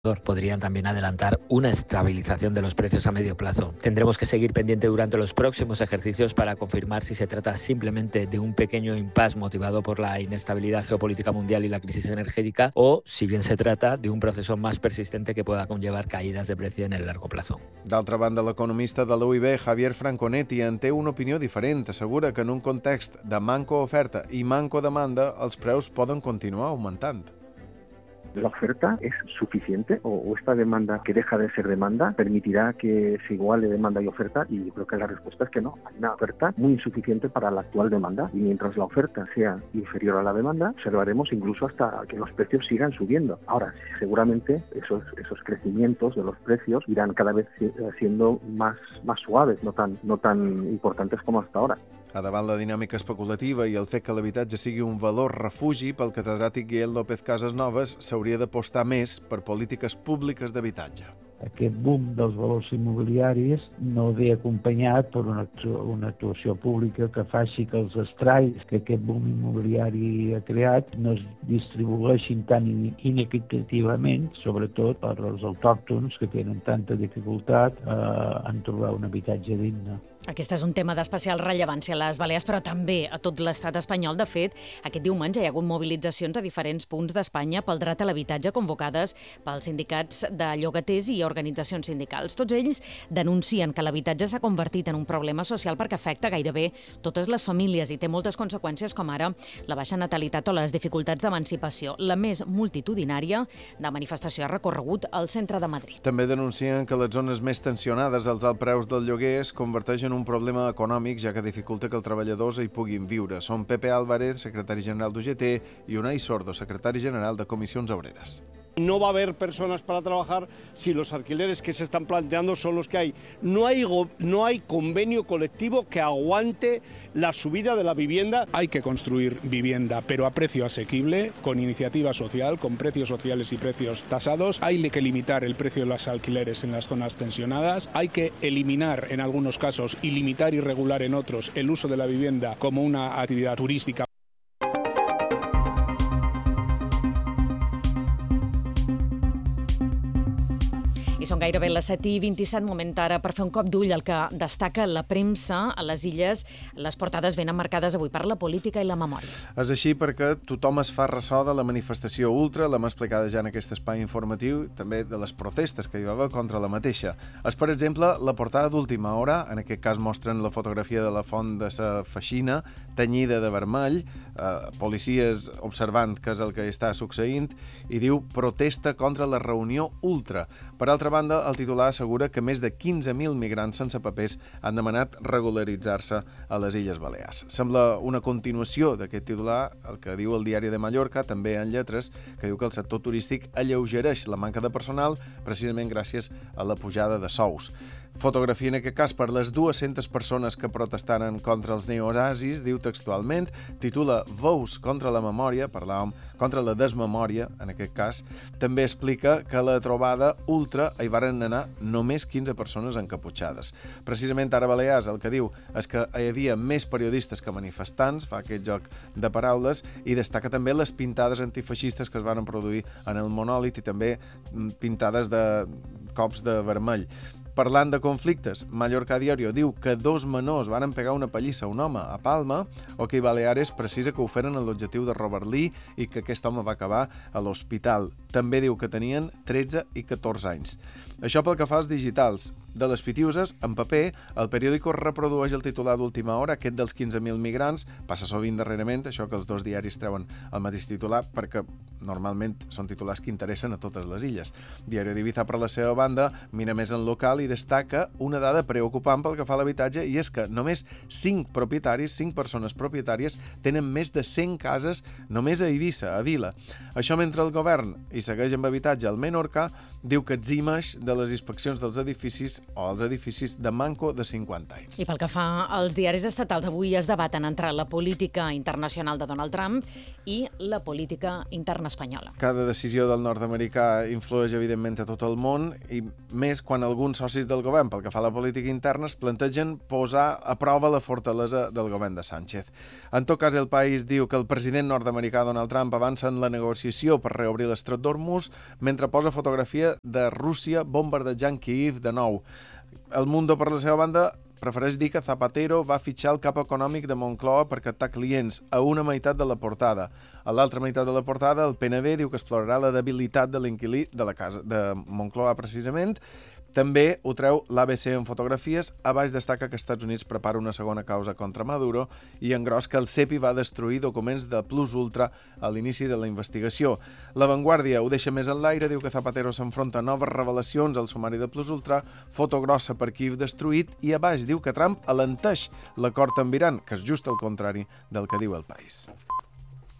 podrían también adelantar una estabilización de los precios a medio plazo. Tendremos que seguir pendiente durante los próximos ejercicios para confirmar si se trata simplemente de un pequeño impasse motivado por la inestabilidad geopolítica mundial y la crisis energética o si bien se trata de un proceso más persistente que pueda conllevar caídas de precio en el largo plazo. D'altra banda, l'economista de l'UIB, Javier Franconetti, en té una opinió diferent. Assegura que en un context de manco oferta i manco demanda, els preus poden continuar augmentant. ¿La oferta es suficiente o esta demanda que deja de ser demanda permitirá que se iguale demanda y oferta? Y yo creo que la respuesta es que no. Hay una oferta muy insuficiente para la actual demanda y mientras la oferta sea inferior a la demanda, observaremos incluso hasta que los precios sigan subiendo. Ahora, seguramente esos crecimientos de los precios irán cada vez siendo más suaves, no tan importantes como hasta ahora. A davant la dinàmica especulativa i el fet que l'habitatge sigui un valor refugi, pel catedràtic Guillem López Casasnovas s'hauria d'apostar més per polítiques públiques d'habitatge. Aquest boom dels valors immobiliaris no ve acompanyat per una actuació pública que faci que els estralls que aquest boom immobiliari ha creat no es distribueixin tan inequitativament, sobretot per als autòctons que tenen tanta dificultat en trobar un habitatge digne. Aquest és un tema d'especial rellevància a les Balears, però també a tot l'estat espanyol. De fet, aquest diumenge hi ha hagut mobilitzacions a diferents punts d'Espanya pel dret a l'habitatge convocades pels sindicats de llogaters i organitzacions sindicals. Tots ells denuncien que l'habitatge s'ha convertit en un problema social perquè afecta gairebé totes les famílies i té moltes conseqüències com ara la baixa natalitat o les dificultats d'emancipació. La més multitudinària de manifestació ha recorregut al centre de Madrid. També denuncien que les zones més tensionades, els alts preus del lloguer, es converteixen en un problema econòmic, ja que dificulta que els treballadors hi puguin viure. Són Pepe Álvarez, secretari general d'UGT, i Unai Sordo, secretari general de Comissions Obreres. No va a haber personas para trabajar si los alquileres que se están planteando son los que hay. No hay convenio colectivo que aguante la subida de la vivienda. Hay que construir vivienda, pero a precio asequible, con iniciativa social, con precios sociales y precios tasados. Hay que limitar el precio de los alquileres en las zonas tensionadas. Hay que eliminar en algunos casos y limitar y regular en otros el uso de la vivienda como una actividad turística. I són gairebé les 7:27, moment ara per fer un cop d'ull al que destaca la premsa a les Illes. Les portades venen marcades avui per la política i la memòria. És així perquè tothom es fa ressò de la manifestació ultra, l'hem explicada ja en aquest espai informatiu, també de les protestes que hi va haver contra la mateixa. És, per exemple, la portada d'Última Hora, en aquest cas mostren la fotografia de la font de sa Feixina, tenyida de vermell, policies observant què és el que està succeint, i diu protesta contra la reunió ultra. Per altra banda, el titular assegura que més de 15.000 migrants sense papers han demanat regularitzar-se a les Illes Balears. Sembla una continuació d'aquest titular, el que diu el Diari de Mallorca, també en lletres, que diu que el sector turístic alleugereix la manca de personal precisament gràcies a la pujada de sous. Fotografia en aquest cas per les 200 persones que protestaren contra els neonazis, diu textualment, titula Veus contra la memòria, parlàvem contra la desmemòria, en aquest cas. També explica que a la trobada ultra hi varen anar només 15 persones encaputxades. Precisament ara Balears el que diu és que hi havia més periodistes que manifestants, fa aquest joc de paraules, i destaca també les pintades antifeixistes que es van produir en el monòlit i també pintades de cops de vermell. Parlant de conflictes, Mallorca Diario diu que 2 menors van pegar una pallissa a un home a Palma, o que Baleares precisa que ho feren en l'objectiu de Robert Lee i que aquest home va acabar a l'hospital. També diu que tenien 13 i 14 anys. Això pel que fa als digitals. De les Pitiuses, en paper, el periòdico reprodueix el titular d'Última Hora, aquest dels 15.000 migrants, passa sovint darrerament, això que els dos diaris treuen el mateix titular, perquè normalment són titulars que interessen a totes les illes. Diario d'Ibiza, per la seva banda, mira més en local i destaca una dada preocupant pel que fa a l'habitatge, i és que només 5 propietaris, 5 persones propietàries, tenen més de 100 cases només a Eivissa, a Vila. Això mentre el govern hi segueix amb habitatge al Menorca, diu que eximeix de les inspeccions dels edificis o els edificis de manco de 50 anys. I pel que fa als diaris estatals, avui es debaten entre la política internacional de Donald Trump i la política interna espanyola. Cada decisió del nord-americà influeix, evidentment, a tot el món, i més quan alguns socis del govern, pel que fa a la política interna, es plantegen posar a prova la fortalesa del govern de Sánchez. En tot cas, El País diu que el president nord-americà Donald Trump avança en la negociació per reobrir l'estret d'Hormuz mentre posa fotografia notícia de Rússia bombardejant Kyiv de nou. El Mundo, per la seva banda, prefereix dir que Zapatero va fitxar el cap econòmic de Moncloa per captar clients a una meitat de la portada. A l'altra meitat de la portada, el PNB diu que explorarà la debilitat de l'inquilí de la casa de Moncloa, precisament. També ho treu l'ABC en fotografies. A baix destaca que Estats Units prepara una segona causa contra Maduro i en gros que el CEPI va destruir documents de Plus Ultra a l'inici de la investigació. La Vanguardia ho deixa més en l'aire, diu que Zapatero s'enfronta a noves revelacions al sumari de Plus Ultra, foto grossa per Kyiv destruït, i a baix diu que Trump alenteix l'acord amb Iran, que és just el contrari del que diu El País.